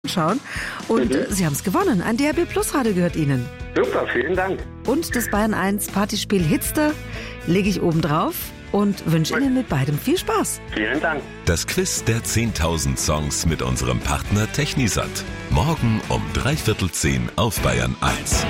schauen. Und Sie haben es gewonnen. Ein DAB Plus Radio gehört Ihnen. Super, vielen Dank. Und das Bayern 1 Partyspiel Hitster lege ich oben drauf und wünsche Ihnen mit beidem viel Spaß. Vielen Dank. Das Quiz der 10.000 Songs mit unserem Partner Technisat. Morgen um 9:45 auf Bayern 1.